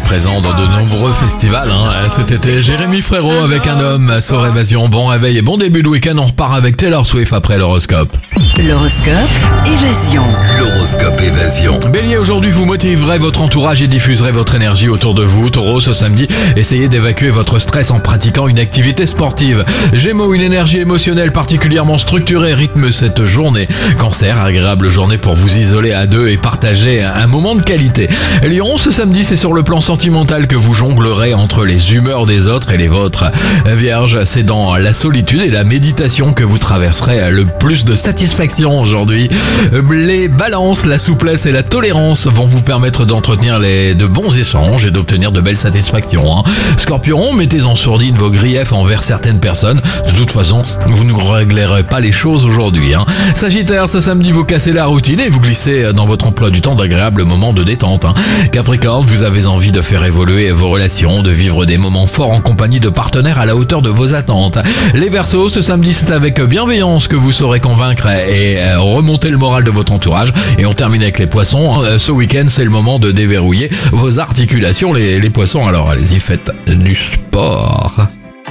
présent dans de nombreux festivals cet été. Jérémy Frérot avec Un homme, sur Évasion. Bon réveil et bon début de week-end. On repart avec Taylor Swift après l'horoscope. L'horoscope Évasion. L'horoscope Évasion. Bélier, aujourd'hui vous motiverez votre entourage et diffuserez votre énergie autour de vous. Taureau, ce samedi, essayez d'évacuer votre stress en pratiquant une activité sportive. Gémeaux, une énergie émotionnelle particulièrement structurée rythme cette journée. Cancer, agréable journée pour vous isoler à deux et partager un moment de qualité. Lion, ce samedi, c'est sur le plan sentimental que vous jonglerez entre les humeurs des autres et les vôtres. Vierge, c'est dans la solitude et la méditation que vous traverserez le plus de satisfaction aujourd'hui. Les balances, la souplesse et la tolérance vont vous permettre d'entretenir de bons échanges et d'obtenir de belles satisfactions. Scorpion, mettez en sourdine vos griefs envers certaines personnes. De toute façon, vous ne réglerez pas les choses aujourd'hui. Sagittaire, ce samedi, vous cassez la routine et vous glissez dans votre emploi du temps d'agréables moments de détente. Capricorne, vous avez envie de faire évoluer vos relations, de vivre des moments forts en compagnie de partenaires à la hauteur de vos attentes. Les Verseaux, ce samedi, c'est avec bienveillance que vous saurez convaincre et remonter le moral de votre entourage. Et on termine avec les Poissons. Ce week-end, c'est le moment de déverrouiller vos articulations. Les Poissons, alors allez-y, faites du sport.